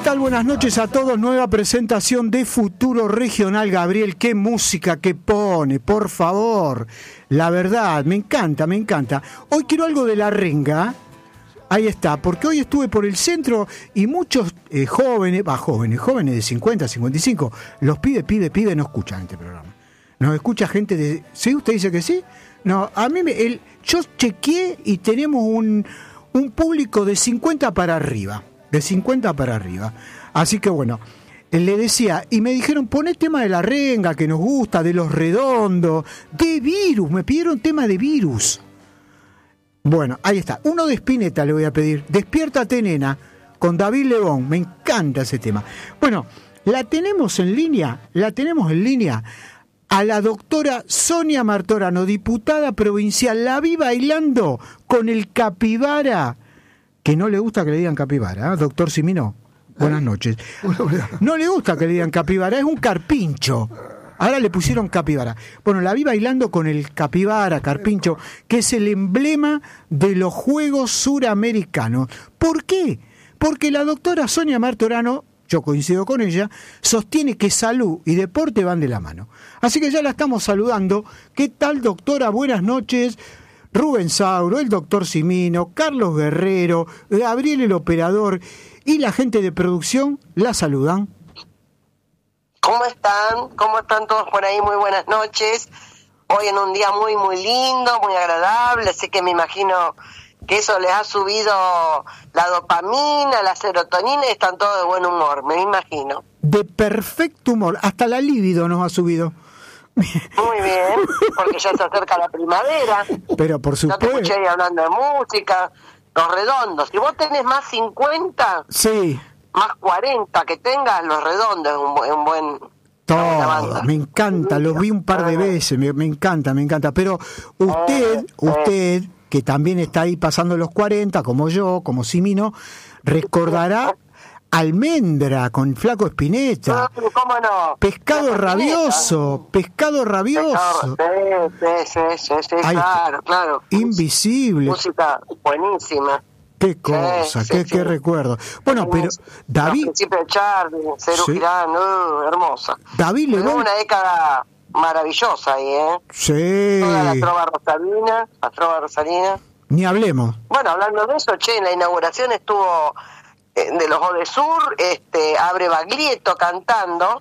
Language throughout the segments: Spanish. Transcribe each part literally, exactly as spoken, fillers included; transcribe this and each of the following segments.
tal? Buenas noches a todos. Nueva presentación de Futuro Regional. Gabriel, qué música que pone, por favor. La verdad, me encanta, me encanta. Hoy quiero algo de la renga. Ahí está, porque hoy estuve por el centro y muchos eh, jóvenes, va, jóvenes, jóvenes de cincuenta, cincuenta y cinco, los pibes, pibes, pibes no escuchan este programa. Nos escucha gente de... ¿Sí? ¿Usted dice que sí? No, a mí me... El, yo chequeé y tenemos un, un público de cincuenta para arriba. De cincuenta para arriba. Así que bueno, le decía, y me dijeron, poné tema de la renga, que nos gusta, de los redondos, de virus, me pidieron tema de virus. Bueno, ahí está, uno de Spinetta le voy a pedir, Despiértate Nena, con David Lebón, me encanta ese tema. Bueno, la tenemos en línea, la tenemos en línea, a la doctora Sonia Martorano, diputada provincial, la vi bailando con el capibara. Que no le gusta que le digan capibara, ¿eh? Doctor Simino, buenas noches. No le gusta que le digan capibara, es un carpincho. Ahora le pusieron capibara. Bueno, la vi bailando con el capibara, carpincho, que es el emblema de los Juegos Suramericanos. ¿Por qué? Porque la doctora Sonia Martorano, yo coincido con ella, sostiene que salud y deporte van de la mano. Así que ya la estamos saludando. ¿Qué tal, doctora? Buenas noches. Rubén Sauro, el doctor Simino, Carlos Guerrero, Gabriel el operador y la gente de producción la saludan. ¿Cómo están? ¿Cómo están todos por ahí? Muy buenas noches. Hoy en un día muy, muy lindo, muy agradable, así que me imagino que eso les ha subido la dopamina, la serotonina y están todos de buen humor, me imagino. De perfecto humor, hasta la libido nos ha subido. Muy bien, porque ya se acerca la primavera. Pero por supuesto. Ya te escuché ahí hablando de música, los redondos. Si vos tenés más cincuenta, sí, más cuarenta que tengas, los redondos es un, un buen... Todo, me encanta, los vi un par de veces, me, me encanta, me encanta. Pero usted, eh, usted, eh. que también está ahí pasando los cuarenta, como yo, como Simino, recordará Almendra con Flaco Spinetta. No, ¿cómo no? Pescado Flaco rabioso, Spinetta. pescado rabioso. Pescado, sí, sí, sí, sí, Ay, claro, claro. Invisible. Música buenísima. Qué cosa, sí, qué, sí, qué sí. recuerdo. Bueno, pero David... El Príncipe de Charlie, Cerú sí. Girán, uh, hermosa. David Lebón... Fue una década maravillosa ahí, ¿eh? Sí. Toda la trova rosalina, la trova rosalina. Ni hablemos. Bueno, hablando de eso, che, en la inauguración estuvo... de los Odesur, este, Abre Baglietto cantando,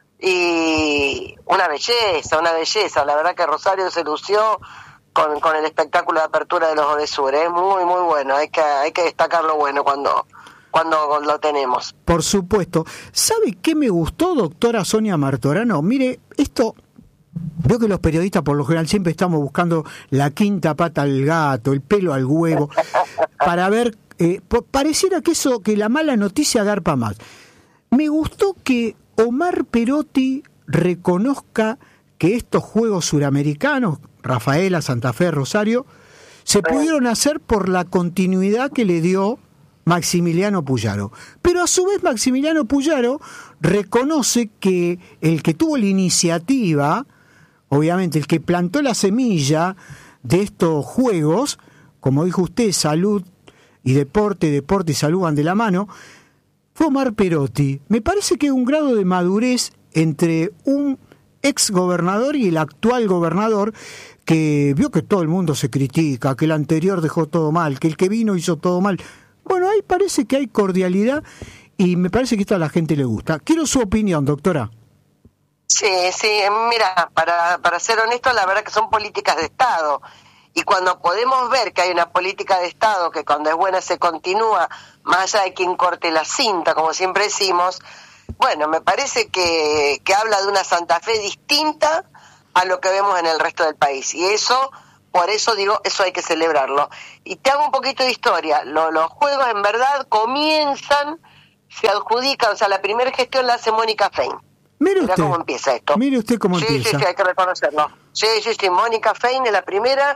y una belleza, una belleza, la verdad que Rosario se lució con, con el espectáculo de apertura de los Odesur, es ¿eh? muy, muy bueno, hay que, hay que destacar lo bueno cuando, cuando lo tenemos. Por supuesto. ¿Sabe qué me gustó, doctora Sonia Martorano? Mire, esto... Veo que los periodistas por lo general siempre estamos buscando la quinta pata al gato, el pelo al huevo, para ver, eh, pareciera que eso, que la mala noticia garpa más. Me gustó que Omar Perotti reconozca que estos Juegos Suramericanos, Rafaela, Santa Fe, Rosario, se pudieron hacer por la continuidad que le dio Maximiliano Puyaro. Pero a su vez Maximiliano Puyaro reconoce que el que tuvo la iniciativa, obviamente el que plantó la semilla de estos juegos, como dijo usted, salud y deporte, deporte y salud van de la mano, fue Omar Perotti. Me parece que hay un grado de madurez entre un ex gobernador y el actual gobernador, que vio que todo el mundo se critica, que el anterior dejó todo mal, que el que vino hizo todo mal. Bueno, ahí parece que hay cordialidad y me parece que esto a la gente le gusta. Quiero su opinión, doctora. Sí, sí, mira, para, para ser honesto, la verdad que son políticas de Estado. Y cuando podemos ver que hay una política de Estado que cuando es buena se continúa, más allá de quien corte la cinta, como siempre decimos, bueno, me parece que, que habla de una Santa Fe distinta a lo que vemos en el resto del país. Y eso, por eso digo, eso hay que celebrarlo. Y te hago un poquito de historia. Lo, los juegos en verdad comienzan, se adjudican, o sea, la primera gestión la hace Mónica Fein. Mire usted, cómo empieza esto. Mire usted cómo sí, empieza. Sí, sí, hay que reconocerlo. Sí, sí, sí, Mónica Fein es la primera,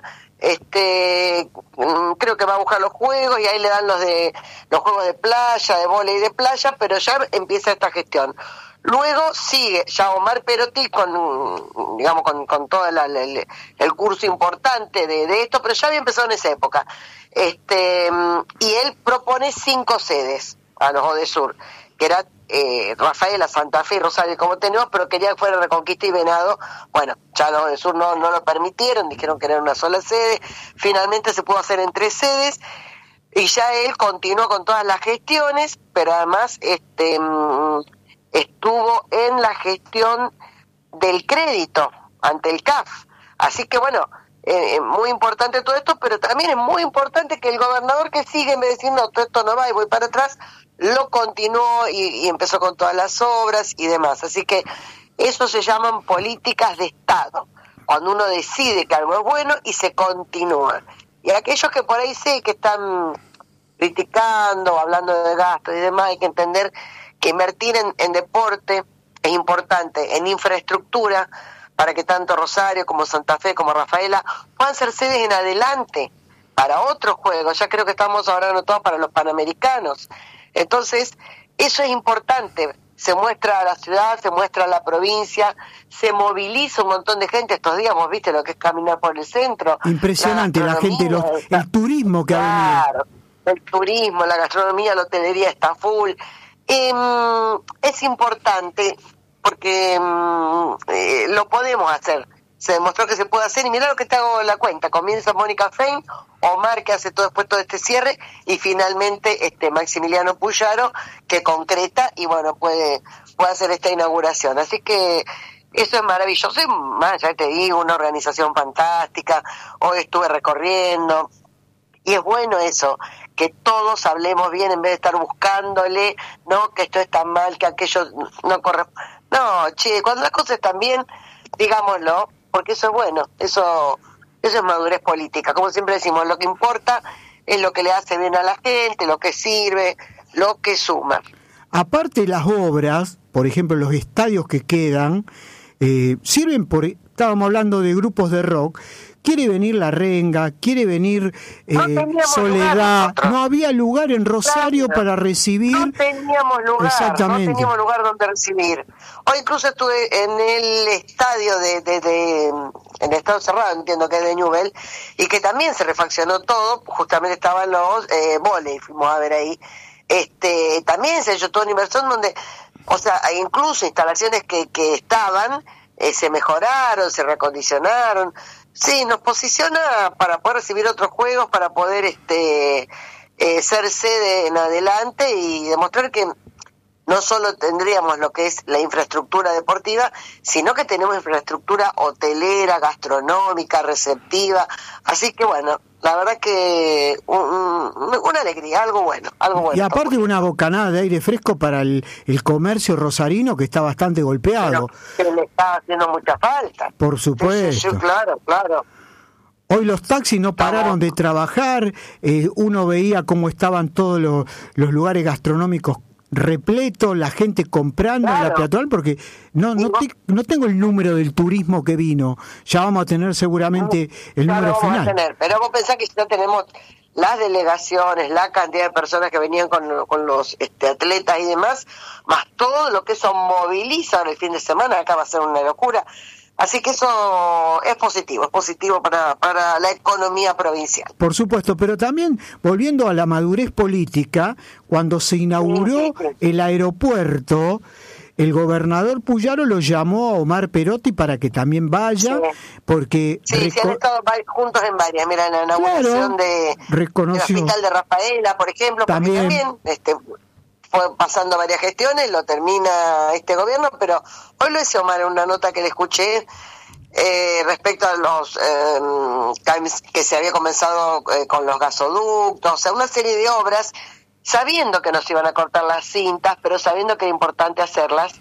este, creo que va a buscar los juegos y ahí le dan los de los juegos de playa, de vóley de playa, pero ya empieza esta gestión. Luego sigue ya Omar Perotti con, digamos, con, con todo la, la, el, el curso importante de, de esto, pero ya había empezado en esa época. Este, y él propone cinco sedes a los Odesur, que era eh, Rafaela, Santa Fe y Rosario como tenemos, pero quería que fuera Reconquista y Venado. Bueno, ya los del sur no, no lo permitieron, dijeron que era una sola sede, finalmente se pudo hacer en tres sedes, y ya él continuó con todas las gestiones, pero además este estuvo en la gestión del crédito ante el C A F. Así que bueno, eh, muy importante todo esto, pero también es muy importante que el gobernador que sigue, en vez de decir, no, todo esto no va y voy para atrás, lo continuó y, y empezó con todas las obras y demás. Así que eso se llaman políticas de Estado, cuando uno decide que algo es bueno y se continúa. Y aquellos que por ahí sé que están criticando, hablando de gastos y demás, hay que entender que invertir en, en deporte es importante, en infraestructura, para que tanto Rosario como Santa Fe como Rafaela puedan ser sedes en adelante para otros juegos. Ya creo que estamos ahora anotados para los Panamericanos. Entonces, eso es importante. Se muestra a la ciudad, se muestra a la provincia, se moviliza un montón de gente. Estos días vos viste lo que es caminar por el centro. Impresionante la, la gente, los, el turismo que ha venido. El turismo, la gastronomía, la hotelería está full. Eh, es importante porque eh, lo podemos hacer. Se demostró que se puede hacer, y mirá lo que te hago la cuenta. Comienza Mónica Fein, Omar, que hace todo después todo este cierre, y finalmente este Maximiliano Puyaro, que concreta y bueno, puede, puede hacer esta inauguración. Así que eso es maravilloso. Y más, ya te digo, una organización fantástica. Hoy estuve recorriendo, y es bueno eso, que todos hablemos bien en vez de estar buscándole, no, que esto está mal, que aquello no corre. No, che, cuando las cosas están bien, digámoslo, porque eso es bueno, eso eso es madurez política. Como siempre decimos, lo que importa es lo que le hace bien a la gente, lo que sirve, lo que suma. Aparte, las obras, por ejemplo, los estadios que quedan, eh, sirven por... Estábamos hablando de grupos de rock. Quiere venir La Renga, quiere venir eh, no Soledad. No había lugar en Rosario claro, para recibir. No teníamos lugar, exactamente. no teníamos lugar donde recibir. Hoy incluso estuve en el estadio de, de, de en el estadio cerrado, entiendo que es de Newell, y que también se refaccionó todo. Justamente estaban los eh, volei, fuimos a ver ahí. Este, también se hizo toda una inversión donde, o sea, incluso instalaciones que, que estaban eh, se mejoraron, se reacondicionaron. Sí, nos posiciona para poder recibir otros juegos, para poder este eh, ser sede en adelante y demostrar que no solo tendríamos lo que es la infraestructura deportiva, sino que tenemos infraestructura hotelera, gastronómica, receptiva. Así que bueno, la verdad que un, un, una alegría, algo bueno, algo bueno. Y aparte una bocanada de aire fresco para el, el comercio rosarino, que está bastante golpeado. Pero que le está haciendo mucha falta. Por supuesto. Sí, sí, claro, claro. Hoy los taxis no pararon de trabajar, eh, uno veía cómo estaban todos los, los lugares gastronómicos repletos, la gente comprando claro. en la peatonal, porque no no, te, no tengo el número del turismo que vino, ya vamos a tener seguramente el ya número lo vamos final. A tener, pero vos pensás que si no tenemos las delegaciones, la cantidad de personas que venían con, con los este, atletas y demás, más todo lo que eso moviliza el fin de semana, acá va a ser una locura. Así que eso es positivo, es positivo para, para la economía provincial. Por supuesto, pero también, volviendo a la madurez política, cuando se inauguró sí, sí, sí. el aeropuerto, el gobernador Puyaro lo llamó a Omar Perotti para que también vaya, sí. porque... Sí, reco- se han estado juntos en varias, mira, en la inauguración claro, de, reconoció. del Hospital de Rafaela, por ejemplo, también, porque también este, fue pasando varias gestiones, lo termina este gobierno, pero hoy lo hice Omar en una nota que le escuché eh, respecto a los eh, que se había comenzado eh, con los gasoductos, o sea, una serie de obras, sabiendo que nos iban a cortar las cintas, pero sabiendo que era importante hacerlas,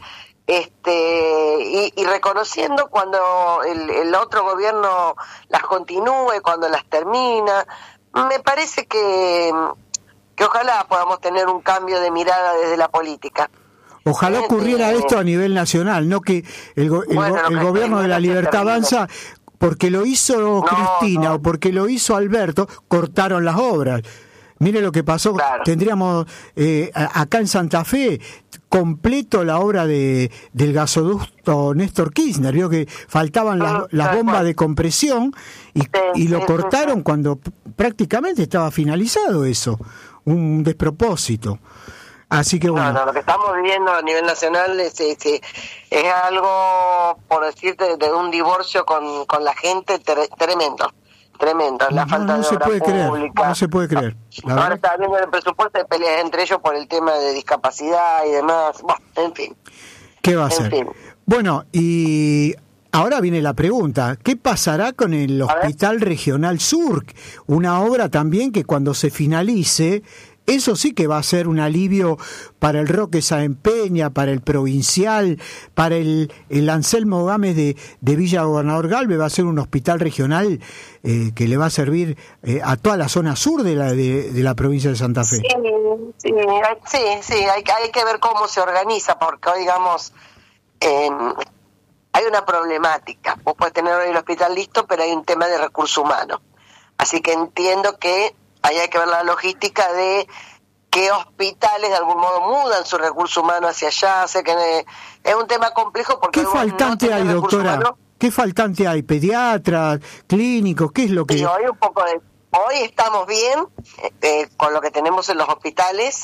este y, y reconociendo cuando el, el otro gobierno las continúe, cuando las termina. Me parece que que ojalá podamos tener un cambio de mirada desde la política. Ojalá ocurriera esto a nivel nacional, no que el, go- el, bueno, go- el gobierno de la Libertad Avanza, porque lo hizo no, Cristina no. o porque lo hizo Alberto, cortaron las obras. Mire lo que pasó, claro. tendríamos eh, acá en Santa Fe completo la obra de del gasoducto Néstor Kirchner, vio que faltaban las, las bombas de compresión y, sí, y lo sí, cortaron sí. cuando prácticamente estaba finalizado eso, un despropósito. Así que bueno. No, no, lo que estamos viviendo a nivel nacional es, es, es algo, por decirte, de un divorcio con, con la gente tre, tremendo, tremendo. La no, falta no de se obra puede pública. Creer, no se puede creer. La Ahora verdad. está viendo el presupuesto de peleas entre ellos por el tema de discapacidad y demás. Bueno, en fin. ¿Qué va a en ser? Fin. Bueno, y ahora viene la pregunta, ¿qué pasará con el Hospital Regional Sur? Una obra también que cuando se finalice, eso sí que va a ser un alivio para el Roque Sáenz Peña, para el Provincial, para el, el Anselmo Gámez de, de Villa Gobernador Galvez, va a ser un hospital regional eh, que le va a servir eh, a toda la zona sur de la, de, de la provincia de Santa Fe. Sí, sí, sí, sí hay, hay que ver cómo se organiza, porque hoy, digamos, eh, hay una problemática. Vos podés tener hoy el hospital listo, pero hay un tema de recursos humanos. Así que entiendo que ahí hay que ver la logística de qué hospitales de algún modo mudan su recurso humano hacia allá. Sé que es un tema complejo porque... ¿Qué faltante no hay, doctora? Humano. ¿Qué faltante hay? ¿Pediatras, clínicos? ¿Qué es lo que...? Sí, hoy un poco de... Hoy estamos bien eh, con lo que tenemos en los hospitales,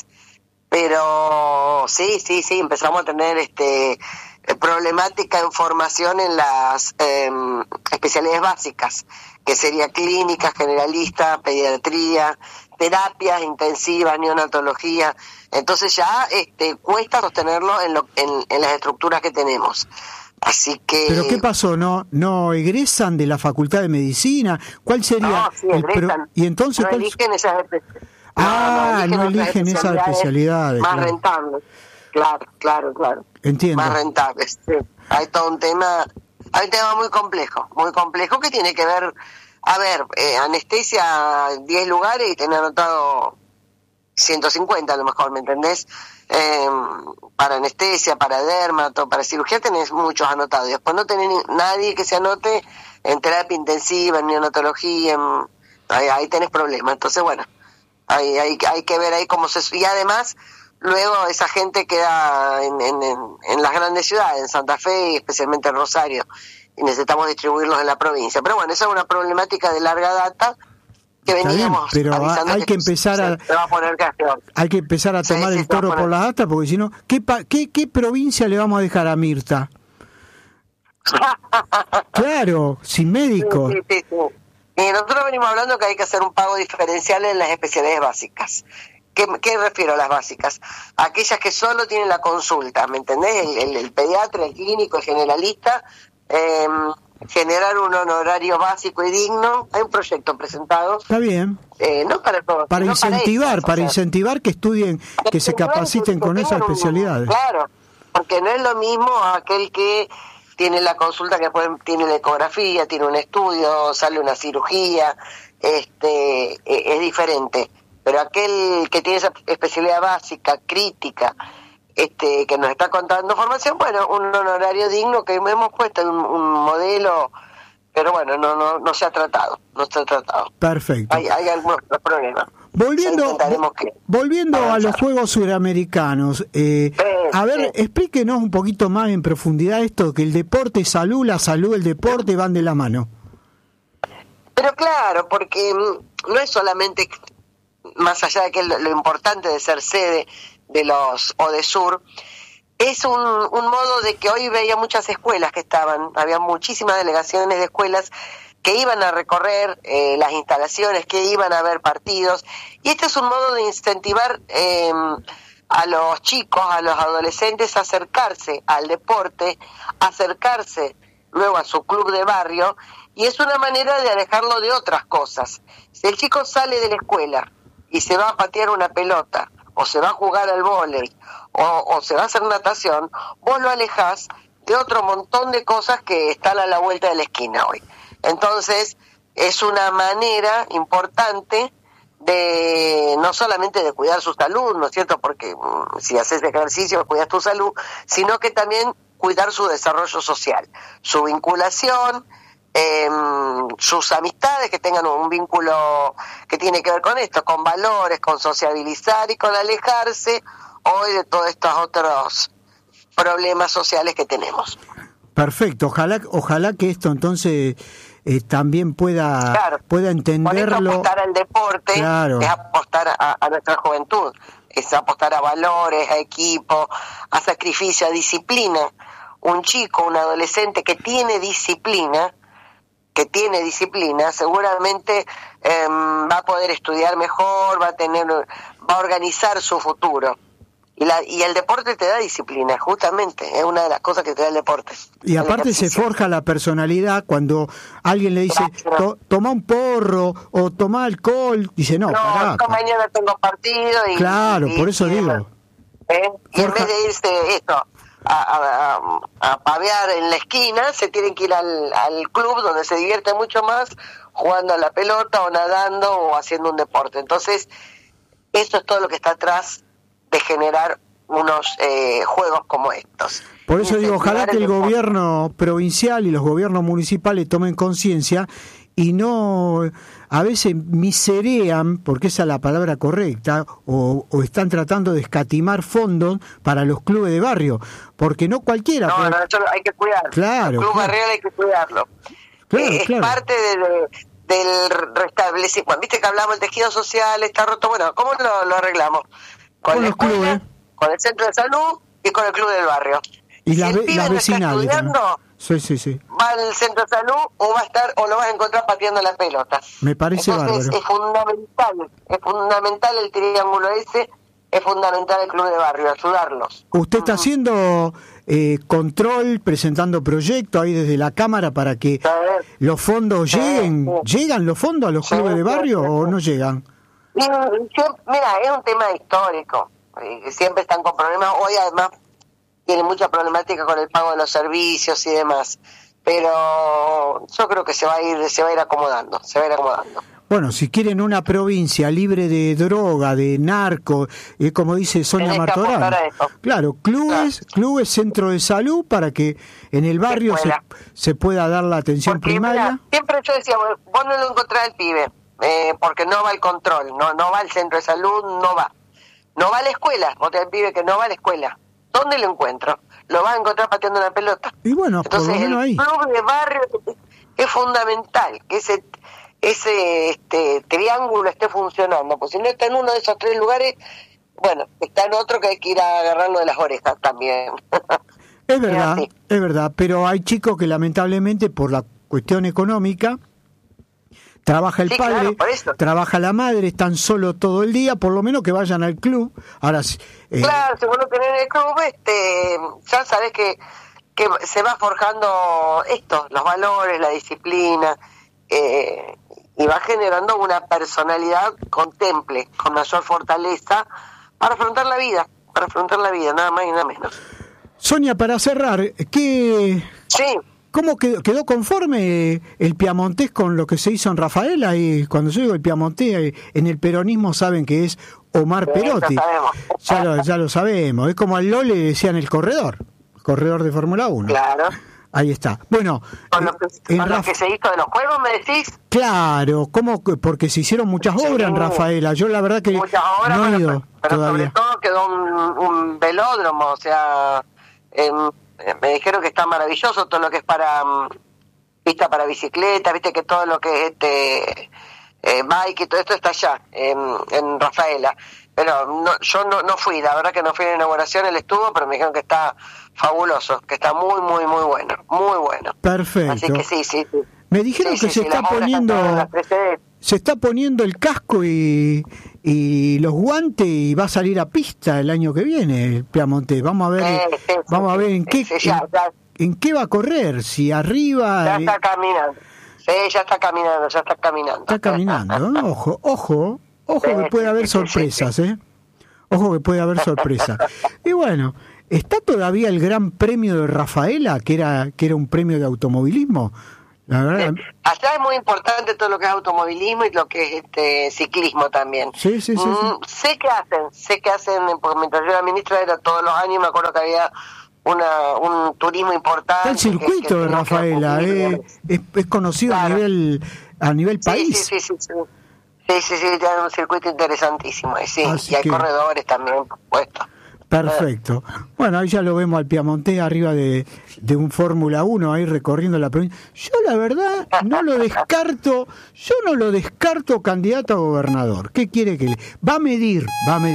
pero sí, sí, sí, empezamos a tener este problemática en formación en las eh, especialidades básicas, que sería clínica, generalista, pediatría, terapias intensivas, neonatología. Entonces ya este, cuesta sostenerlo en, lo, en, en las estructuras que tenemos. Así que... ¿Pero qué pasó? ¿No no egresan de la Facultad de Medicina? ¿Cuál sería? No, sí, el pro... ¿Y entonces no cuál... eligen esas especialidades. Ah, no, no eligen esas especialidades. Más claro. rentables. Claro, claro, claro. Entiendo. Más rentables, sí. Hay todo un tema, hay un tema muy complejo, muy complejo que tiene que ver, a ver, eh, anestesia diez lugares y tener anotado ciento cincuenta a lo mejor, ¿me entendés? Eh, para anestesia, para dermato, para cirugía tenés muchos anotados. Y después no tenés nadie que se anote en terapia intensiva, en neonatología, en, ahí, ahí tenés problemas. Entonces, bueno, hay, hay, hay que ver ahí cómo se... Y además... Luego esa gente queda en, en, en, en las grandes ciudades, en Santa Fe y especialmente en Rosario, y necesitamos distribuirlos en la provincia. Pero bueno, esa es una problemática de larga data que Está veníamos bien, pero avisando hay que, que empezar a, se va a poner hay que empezar a tomar sí, el sí, toro por las astas, porque si no, ¿qué, qué, ¿qué provincia le vamos a dejar a Mirta? Claro, sin médicos. Sí, sí, sí, sí. Y nosotros venimos hablando que hay que hacer un pago diferencial en las especialidades básicas. ¿Qué, ¿Qué refiero a las básicas? Aquellas que solo tienen la consulta, ¿me entendés? El, el, el pediatra, el clínico, el generalista, eh, generar un honorario básico y digno. Hay un proyecto presentado. Está bien. Eh, no para todos, para incentivar, para, eso, para o sea, incentivar que estudien, que se capaciten con esas especialidades. Un, claro, porque no es lo mismo aquel que tiene la consulta, que puede, tiene la ecografía, tiene un estudio, sale una cirugía, este, eh, es diferente. Pero aquel que tiene esa especialidad básica, crítica, este, que nos está contando formación, bueno, un honorario digno que hemos puesto en un, un modelo, pero bueno, no no no se ha tratado, no se ha tratado. Perfecto. Hay, hay algunos problemas. Volviendo, que volviendo a los Juegos Suramericanos, eh, sí, a ver, sí. explíquenos un poquito más en profundidad esto, que el deporte es salud, la salud, el deporte van de la mano. Pero claro, porque no es solamente... más allá de que lo, lo importante de ser sede de los ODESUR, es un, un modo de que hoy veía muchas escuelas que estaban, había muchísimas delegaciones de escuelas que iban a recorrer eh, las instalaciones, que iban a ver partidos, y este es un modo de incentivar eh, a los chicos, a los adolescentes a acercarse al deporte, acercarse luego a su club de barrio, y es una manera de alejarlo de otras cosas. Si el chico sale de la escuela y se va a patear una pelota, o se va a jugar al vóley, o, o se va a hacer natación, vos lo alejás de otro montón de cosas que están a la vuelta de la esquina hoy. Entonces, es una manera importante de, no solamente de cuidar su salud, ¿no es cierto?, porque um, si haces ejercicio cuidas tu salud, sino que también cuidar su desarrollo social, su vinculación, Eh, sus amistades, que tengan un vínculo que tiene que ver con esto, con valores, con sociabilizar y con alejarse hoy de todos estos otros problemas sociales que tenemos. Perfecto, ojalá ojalá que esto entonces eh, también pueda claro, pueda entenderlo. Por eso apostar al deporte, claro. es apostar a, a nuestra juventud. que es apostar a valores, a equipo, a sacrificio, a disciplina. Un chico, un adolescente que tiene disciplina, que tiene disciplina, seguramente eh, va a poder estudiar mejor, va a tener, va a organizar su futuro. Y, la, y el deporte te da disciplina, justamente, es una de las cosas que te da el deporte. Y aparte se forja la personalidad cuando alguien le dice, to, toma un porro o toma alcohol, dice, no, no pará. No, mañana tengo partido. Y, claro, y, por eso y, digo. ¿eh? Y en vez de irse esto a, a, a, a pavear en la esquina, se tienen que ir al, al club donde se divierte mucho más, jugando a la pelota o nadando o haciendo un deporte. Entonces, eso es todo lo que está atrás de generar unos eh, juegos como estos. Por eso digo, ojalá que el gobierno provincial y los gobiernos municipales tomen conciencia y no, a veces miserean, porque esa es la palabra correcta, o, o están tratando de escatimar fondos para los clubes de barrio, porque no cualquiera... No, puede... no, eso hay que cuidarlo. Claro, el club claro. barrial hay que cuidarlo. Claro, eh, claro. Es parte de, de, del restablecimiento. Viste que hablamos del tejido social, está roto. Bueno, ¿cómo lo, lo arreglamos? Con, con la escuela, clubes. Con el centro de salud y con el club del barrio. Y si la, el pibe la no vecinal, está estudiando, sí, sí, sí. va al centro de salud o va a estar o lo vas a encontrar pateando la pelota. Me parece Entonces, bárbaro. Es fundamental, es fundamental el triángulo ese, es fundamental el club de barrio, ayudarlos. ¿Usted está uh-huh. haciendo eh, control, presentando proyectos ahí desde la Cámara para que los fondos sí, lleguen? Sí. ¿Llegan los fondos a los clubes sí, de barrio sí, sí. o no llegan? Y, mira, es un tema histórico, siempre están con problemas, hoy además tiene mucha problemática con el pago de los servicios y demás, pero yo creo que se va a ir, se va a ir acomodando, se va a ir acomodando. Bueno, si quieren una provincia libre de droga, de narco, eh, como dice Sonia Martorell, claro, clubes, claro. clubes, centro de salud, para que en el barrio se, se pueda dar la atención porque, primaria. Mira, siempre yo decía, vos no lo encontrás al pibe, eh, porque no va al control, no no va al centro de salud, no va. No va a la escuela, vos tenés el pibe que no va a la escuela. ¿Dónde lo encuentro? Lo vas a encontrar pateando la pelota. Y bueno, entonces por lo menos el ahí. club de barrio es fundamental, que ese ese este triángulo esté funcionando, pues si no está en uno de esos tres lugares, bueno, está en otro que hay que ir a agarrarlo de las orejas también. Es verdad, es, es verdad, pero hay chicos que lamentablemente por la cuestión económica trabaja el sí, padre, claro, trabaja la madre, están solos todo el día, por lo menos que vayan al club. Ahora, eh... Claro, según lo tenés en el club, este, ya sabés que, que se va forjando esto, los valores, la disciplina, eh, y va generando una personalidad contemple, con mayor fortaleza, para afrontar la vida, para afrontar la vida, nada más y nada menos. Sonia, para cerrar, ¿qué... Sí. ¿Cómo quedó, quedó conforme el piamontés con lo que se hizo en Rafaela? Y cuando yo digo el piamontés, en el peronismo saben que es Omar sí, Perotti. Ya lo, ya lo sabemos. Es como al Lole le decían el corredor, el corredor de Fórmula uno. Claro. Ahí está. Bueno, con lo que, en con Raf... lo que se hizo de los juegos, ¿me decís? Claro, ¿cómo? Porque se hicieron muchas sí, obras en Rafaela. Yo la verdad que muchas obras, no he pero, ido pero todavía. Sobre todo quedó un, un velódromo, o sea... Eh, me dijeron que está maravilloso todo lo que es para um, pista para bicicleta, viste que todo lo que es este eh, bike y todo esto está allá en, en Rafaela, pero no, yo no, no fui, la verdad que no fui a la inauguración, él estuvo, pero me dijeron que está fabuloso, que está muy muy muy bueno, muy bueno. Perfecto. Así que sí, sí, sí. Me dijeron sí, que sí, se sí, está poniendo se está poniendo el casco y, y los guantes y va a salir a pista el año que viene el Piamontés. Vamos a ver, sí, sí, vamos sí, a ver en qué sí, ya, ya. En, en qué va a correr, si arriba. Ya está caminando. Sí, ya está caminando, ya está caminando. Está caminando, ¿no? Ojo, ojo, ojo sí, que puede haber sorpresas, sí, sí. ¿eh? Ojo que puede haber sorpresas. Y bueno, ¿está todavía el Gran Premio de Rafaela, que era que era un premio de automovilismo? La verdad... Allá es muy importante todo lo que es automovilismo y lo que es este ciclismo también. Sí, sí, sí, sí. Mm, sé que hacen, sé que hacen, porque mientras yo era ministra era todos los años, me acuerdo que había una un turismo importante. El circuito que, que de Rafaela eh, es, es conocido claro. a nivel a nivel país. Sí, sí, sí, sí. Sí, sí, sí, tiene un circuito interesantísimo. Sí, Así y hay que... corredores también, por supuesto. Perfecto. Bueno, ahí ya lo vemos al Piamontés arriba de, de un Fórmula uno, ahí recorriendo la provincia. Yo la verdad no lo descarto, yo no lo descarto candidato a gobernador. ¿Qué quiere que le...? Va a medir, va a medir.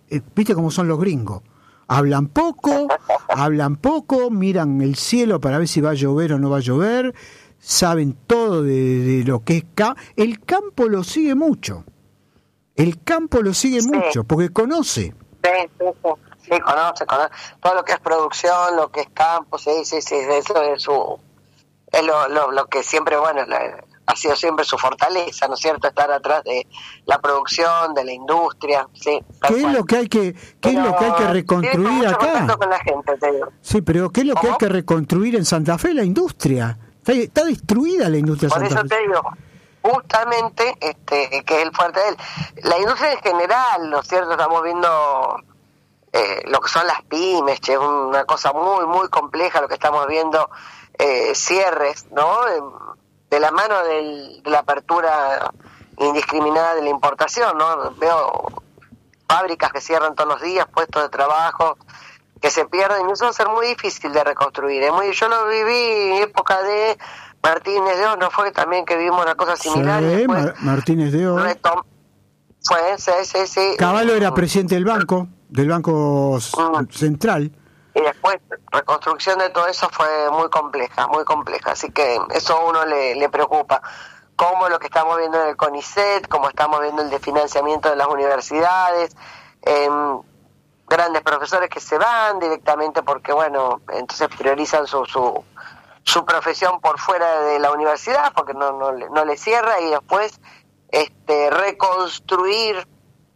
eh, viste cómo son los gringos. Hablan poco, hablan poco, miran el cielo para ver si va a llover o no va a llover, saben todo de, de lo que es campo. El campo lo sigue mucho. El campo lo sigue sí. mucho, porque conoce. Sí, sí, sí. Sí, conoce, conoce. Todo lo que es producción, lo que es campo, sí, sí, sí. Eso es su... Es lo, lo, lo que siempre, bueno, la, ha sido siempre su fortaleza, ¿no es cierto? Estar atrás de la producción, de la industria, sí. ¿Qué es lo que hay que, qué es lo que hay que reconstruir acá? Con la gente, te digo. Sí, pero ¿qué es lo ¿Cómo? que hay que reconstruir en Santa Fe? La industria. Está, está destruida la industria de Por Santa eso Fe. te digo, justamente, este, que es el fuerte de él. La industria en general, ¿no es cierto? Estamos viendo eh, lo que son las pymes, che, es una cosa muy, muy compleja lo que estamos viendo, eh, cierres, ¿no? De la mano del, de la apertura indiscriminada de la importación, ¿no? Veo fábricas que cierran todos los días, puestos de trabajo que se pierden, y eso va a ser muy difícil de reconstruir. ¿eh? Muy, yo lo viví en época de Martínez de Oz, ¿no fue también que vivimos una cosa similar? Sí, después, Mar- Martínez de Oz. Retom- fue, sí, sí, sí. Cavallo era presidente del banco, del Banco Mm. Central. Y después, reconstrucción de todo eso fue muy compleja, muy compleja. Así que eso a uno le, le preocupa. Como lo que estamos viendo en el CONICET, como estamos viendo el desfinanciamiento de las universidades, eh, grandes profesores que se van directamente porque, bueno, entonces priorizan su su, su profesión por fuera de la universidad porque no no, no le cierra, y después este reconstruir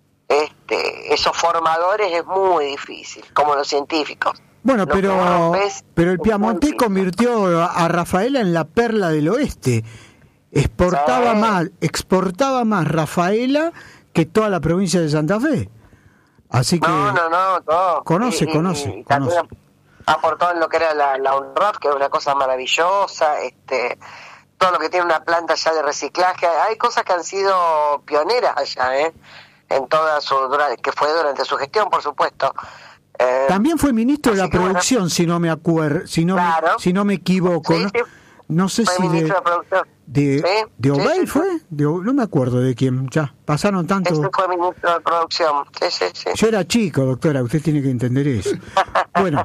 este esos formadores es muy difícil, como los científicos. Bueno, Lo pero que rompes pero el es Piamonte muy difícil. convirtió a Rafaela en la perla del oeste. Exportaba Sí. más, exportaba más Rafaela que toda la provincia de Santa Fe. Así que No, no, no, todo. conoce, Y- y- conoce, y también conoce. aportó en lo que era la, la UNRAF, que es una cosa maravillosa, este, todo lo que tiene una planta ya de reciclaje. Hay cosas que han sido pioneras allá, ¿eh? En toda su, durante, que fue durante su gestión, por supuesto. Eh, También fue ministro de la así que bueno. producción, si no me acuerdo, si no Claro. me, si no me equivoco, Sí, ¿no? sí. No sé Fue si de ministro de producción. de, Sí, de sí, Obey sí, fue, sí. de O- no me acuerdo de quién, ya pasaron tanto. Ese fue ministro de producción. Sí, sí, sí. Yo era chico, doctora, usted tiene que entender eso. Bueno,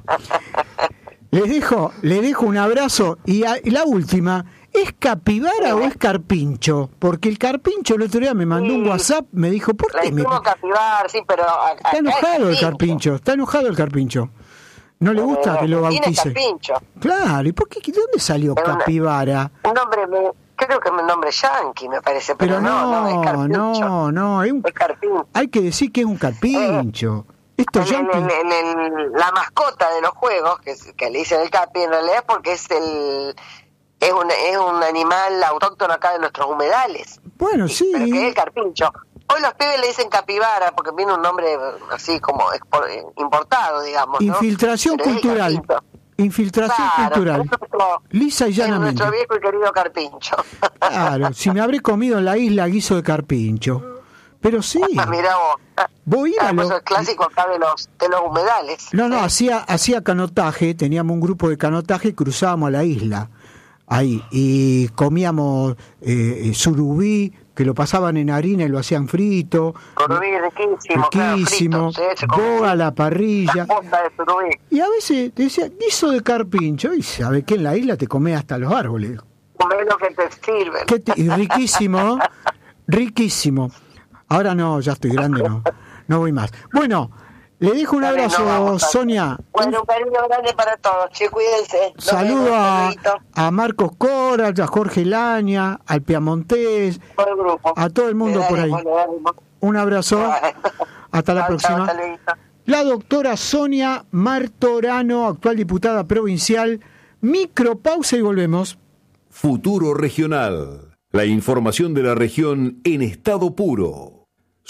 les dejo, le dejo un abrazo y, a- y la última, ¿es capibara o es carpincho? Porque el carpincho el otro día me mandó un Sí. WhatsApp, me dijo, ¿por La qué me hicimos capibar, sí, pero... a- está acá enojado es el carpincho? Está enojado el carpincho. No le gusta Eh, que lo Argentina es bautice. carpincho. Claro, ¿y por qué? ¿De dónde salió Es una- capibara? Un nombre, me, creo que es un nombre yankee, me parece, pero, Pero no, no, es no, carpincho. no, no, es un- Es carpincho. hay que decir que es un carpincho. Estos El- el- yanquis... el- el- el- la mascota de los juegos, que, es- que le dicen el capi, en realidad es porque es el es un, es un animal autóctono acá de nuestros humedales. Bueno, sí. Pero que es el carpincho. Hoy los pibes le dicen capibara porque viene un nombre así como expor- importado, digamos, ¿no? Infiltración Pero es el cultural. carpincho. Infiltración Claro, cultural. es nuestro- Lisa y es llanamente. nuestro viejo y querido carpincho. Claro, si me habré comido en la isla guiso de carpincho. Pero sí, Mirá vos. voy a ir a Ah, lo- pues el clásico acá de los, de los humedales. No, no, Sí. hacía, hacía canotaje, teníamos un grupo de canotaje y cruzábamos a la isla. Ahí, y comíamos eh, eh, surubí, que lo pasaban en harina y lo hacían frito. Surubí riquísimo, claro, riquísimo, frito, sí, se come boga a la parrilla. la punta de surubí. Y a veces te decía, guiso de carpincho, y sabe que en la isla te comés hasta los árboles. Comés lo que te sirven. Qué te- y riquísimo, riquísimo. Ahora no, ya estoy grande, no, no voy más. Bueno, le dejo un Dale, abrazo, no vamos a- Sonia. Bueno, un cariño grande para todos, che, cuídense. Nos Saludo vemos, a, saludito. a Marcos Coral, a Jorge Laña, al Piamontés, Todo el grupo. a todo el mundo Le por ahí. daremos, le daremos. Un abrazo, hasta la Chao, próxima. chao, saludito. La doctora Sonia Martorano, actual diputada provincial. Micropausa y volvemos. Futuro Regional. La información de la región en estado puro.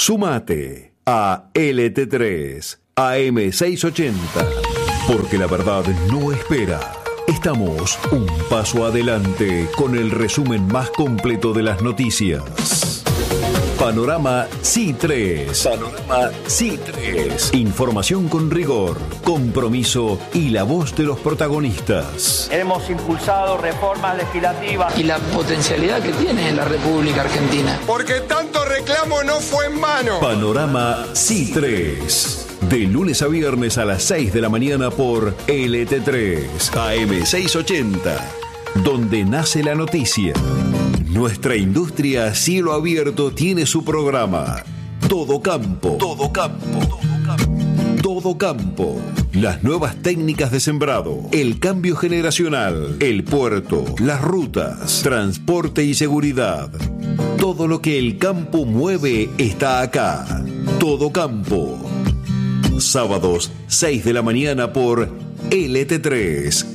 Sumate a L T tres, A M seiscientos ochenta. Porque la verdad no espera. Estamos un paso adelante con el resumen más completo de las noticias. Panorama C I tres. Panorama C I tres. Información con rigor, compromiso y la voz de los protagonistas. Hemos impulsado reformas legislativas y la potencialidad que tiene la República Argentina. Porque tanto reclamo no fue en vano. Panorama C I tres. De lunes a viernes a las seis de la mañana por L T tres, A M seiscientos ochenta, donde nace la noticia. Nuestra industria a cielo abierto tiene su programa. Todo campo. Todo campo. Todo campo. Todo campo. Las nuevas técnicas de sembrado, el cambio generacional, el puerto, las rutas, transporte y seguridad. Todo lo que el campo mueve está acá. Todo campo. Sábados, seis de la mañana por L T tres,